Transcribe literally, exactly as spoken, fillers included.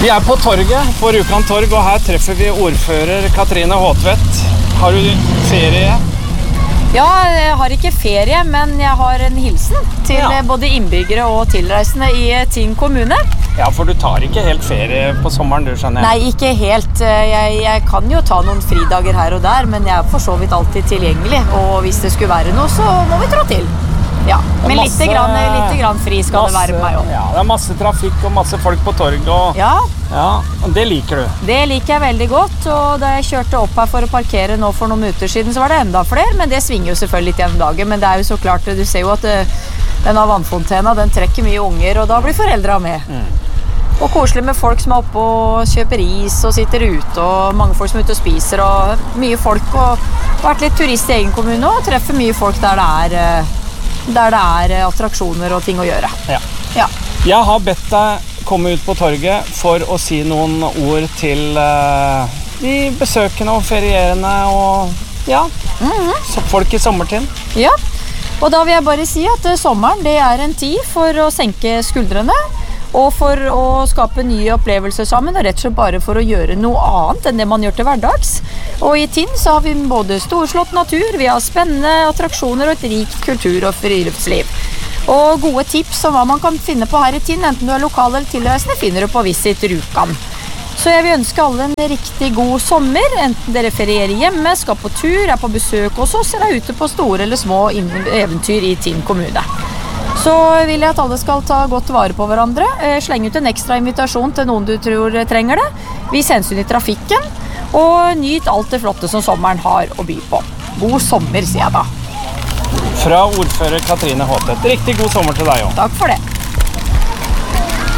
Vi er på torget, på Rjukan torg, og her treffer vi ordfører Katrine Håtvedt. Har du ferie? Ja, jeg har ikke ferie, men jeg har en hilsen til ja. både innbyggere og tilreisende i Tinn kommune. Ja, for du tar ikke helt ferie på sommeren, du skjønner jeg. Nei, ikke helt. Jeg, jeg kan jo ta noen fridager her og der, men jeg er for så vidt alltid tilgjengelig. Og hvis det skulle være noe, så må vi trå til. Ja, men masse, litt, grann, litt grann fri skal masse, det være på meg også. Ja, det er masse trafikk og masse folk på torget. Og, ja. Ja, og det liker du? Det liker jeg veldig godt, og da jeg kjørte opp her for å parkere nå for noen minutter siden, så var det enda flere, men det svinger jo selvfølgelig litt gjennom dagen. Men det er jo så klart, du ser jo at denne vannfontena, den trekker mye unger, og da blir foreldra med. Mm. Og koselig med folk som er oppe og kjøper is og sitter ute, og mange folk som er ute og spiser, og mye folk, og vært litt turist i egen kommune, og treffer mye folk der det er, der det er attraksjoner og ting å gjøre. Ja. Ja. Jeg har bedt deg komme ut på torget for å si noen ord til uh, de besøkende og ferierende og ja, mm-hmm. folk i sommertiden. Ja, og da vil jeg bare si at uh, sommeren det er en tid for å senke skuldrene og for å skape nye opplevelser sammen, og rett og slett bare for å gjøre noe annet enn det man gjør til hverdags. Og i Tinn så har vi både storslått natur, vi har spennende attraksjoner og et rikt kultur- og friluftsliv. Og gode tips om hva man kan finne på her i Tinn, enten du er lokal eller tilreisende, finner du på Visit Rjukan. Så jeg vil ønske alle en riktig god sommer, enten dere ferierer hjemme, skal på tur, er på besøk hos oss, eller er ute på store eller små eventyr i Tinn kommune. Så vil jeg at alle skal ta godt vare på hverandre, slenge ut en ekstra invitasjon til noen du tror trenger det, vis hensyn i trafikken, og nyt alt det flotte som sommeren har å by på. God sommer, sier jeg da. Fra ordfører Katrine Håtvedt. Riktig god sommer til deg også. Takk for det.